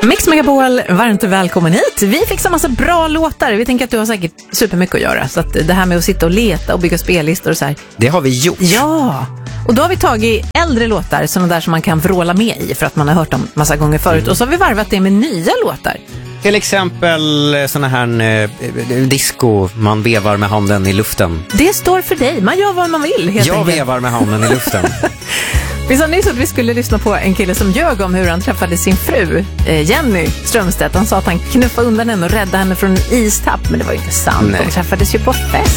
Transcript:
Mix Megapol, varmt välkommen hit. Vi fixar massa bra låtar. Vi tänker att du har säkert supermycket att göra. Så att det här med att sitta och leta och bygga spellistor och så här. Det har vi gjort. Ja, och då har vi tagit äldre låtar, sådana där som man kan vråla med i för att man har hört dem massa gånger förut. Och så har vi varvat det med nya låtar. Till exempel såna här disco, man vevar med handen i luften. Det står för dig, man gör vad man vill helt Jag enkelt. vevar med handen i luften. Vi sa nyss att vi skulle lyssna på en kille som ljög om hur han träffade sin fru, Jenny Strömstedt. Han sa att han knuffade undan henne och räddade henne från en istapp, men det var ju inte sant. Nej. De träffades ju på fest.